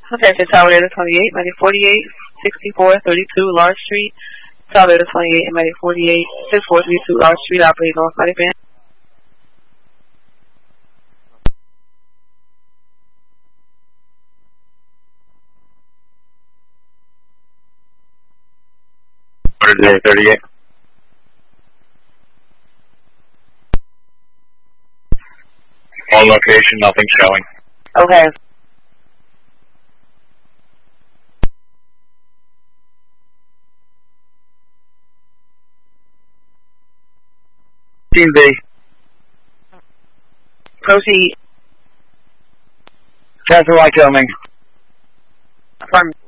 Attention, Tower Data 28, Medic 48, 6432 Large Street. Tower Data 28 and Medic 48, 6432 Large Street, operating on Medic Band. Order 38. On location, nothing showing. Okay. Team B. Proceed. Castle Wyoming. Affirm.